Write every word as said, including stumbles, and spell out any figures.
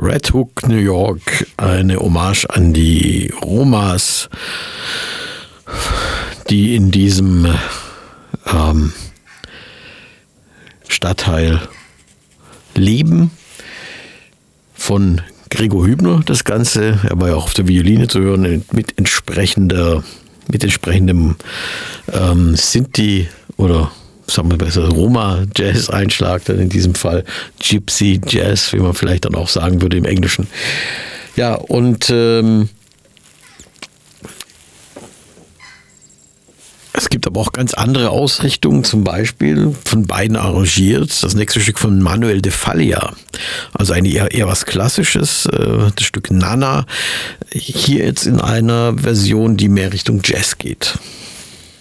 Red Hook, New York, eine Hommage an die Romas, die in diesem ähm, Stadtteil leben. Von Gregor Hübner das Ganze. Er war ja auch auf der Violine zu hören mit entsprechender, mit entsprechendem ähm, Sinti oder sagen wir besser Roma-Jazz-Einschlag dann in diesem Fall. Gypsy-Jazz, wie man vielleicht dann auch sagen würde im Englischen. Ja, und ähm, es gibt aber auch ganz andere Ausrichtungen, zum Beispiel von beiden arrangiert. Das nächste Stück von Manuel de Falla, also ein eher, eher was Klassisches, äh, das Stück Nana, hier jetzt in einer Version, die mehr Richtung Jazz geht.